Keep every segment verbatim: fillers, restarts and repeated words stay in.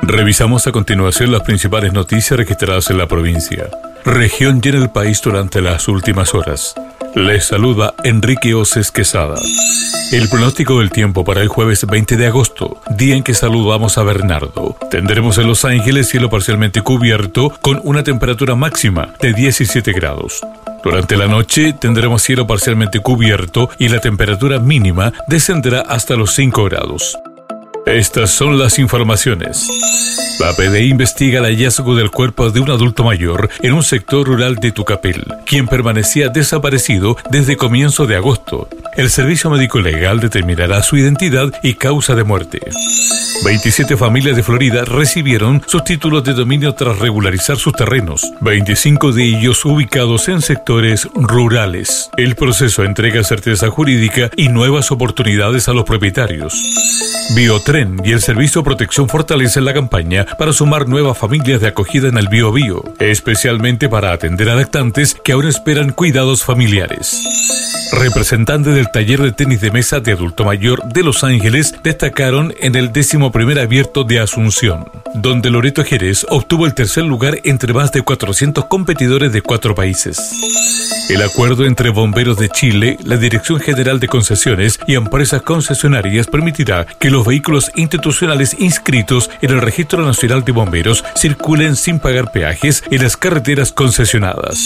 Revisamos a continuación las principales noticias registradas en la provincia, región y en el país durante las últimas horas. Les saluda Enrique Oces Quesada. El pronóstico del tiempo para el jueves veinte de agosto, día en que saludamos a Bernardo. Tendremos en Los Ángeles cielo parcialmente cubierto con una temperatura máxima de diecisiete grados. Durante la noche tendremos cielo parcialmente cubierto y la temperatura mínima descenderá hasta los cinco grados. Estas son las informaciones. La P D I investiga el hallazgo del cuerpo de un adulto mayor en un sector rural de Tucapel, quien permanecía desaparecido desde comienzo de agosto. El Servicio Médico Legal determinará su identidad y causa de muerte. veintisiete familias de Florida recibieron sus títulos de dominio tras regularizar sus terrenos, veinticinco de ellos ubicados en sectores rurales. El proceso entrega certeza jurídica y nuevas oportunidades a los propietarios. Biotren y el Servicio Protección fortalecen la campaña para sumar nuevas familias de acogida en el Biobío, especialmente para atender a lactantes que aún esperan cuidados familiares. Representantes del taller de tenis de mesa de adulto mayor de Los Ángeles destacaron en el décimo primer abierto de Asunción, donde Loreto Jerez obtuvo el tercer lugar entre más de cuatrocientos competidores de cuatro países. El acuerdo entre Bomberos de Chile, la Dirección General de Concesiones y empresas concesionarias permitirá que los vehículos institucionales inscritos en el Registro Nacional de Bomberos circulen sin pagar peajes en las carreteras concesionadas.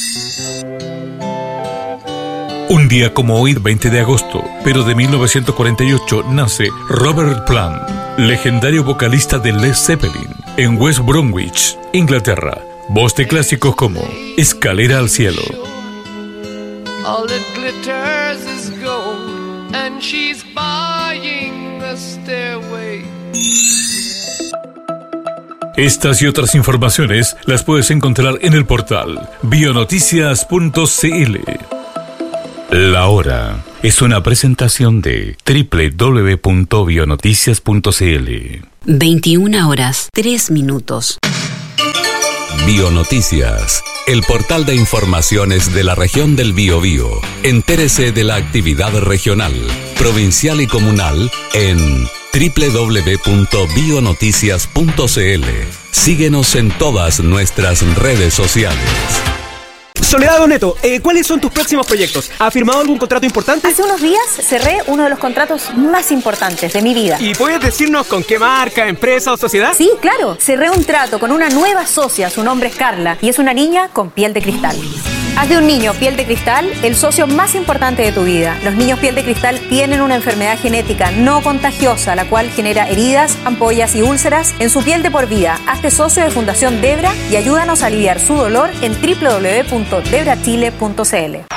Un día como hoy, veinte de agosto, pero de mil novecientos cuarenta y ocho, nace Robert Plant, legendario vocalista de Led Zeppelin, en West Bromwich, Inglaterra. Voz de clásicos como Escalera al cielo. All that glitters is gold, and she's buying the stairway. Estas y otras informaciones las puedes encontrar en el portal bionoticias punto c l. La hora es una presentación de doble u doble u doble u punto bionoticias punto c l. veintiuna horas, tres minutos. Bionoticias, el portal de informaciones de la región del Biobío. Entérese de la actividad regional, provincial y comunal en doble u doble u doble u punto bionoticias punto c l. Síguenos en todas nuestras redes sociales. Soledad Doneto, eh, ¿cuáles son tus próximos proyectos? ¿Has firmado algún contrato importante? Hace unos días cerré uno de los contratos más importantes de mi vida. ¿Y puedes decirnos con qué marca, empresa o sociedad? Sí, claro. Cerré un trato con una nueva socia, su nombre es Carla, y es una niña con piel de cristal. Haz de un niño piel de cristal el socio más importante de tu vida. Los niños piel de cristal tienen una enfermedad genética no contagiosa, la cual genera heridas, ampollas y úlceras en su piel de por vida. Hazte socio de Fundación Debra y ayúdanos a aliviar su dolor en doble u doble u doble u punto debra chile punto c l.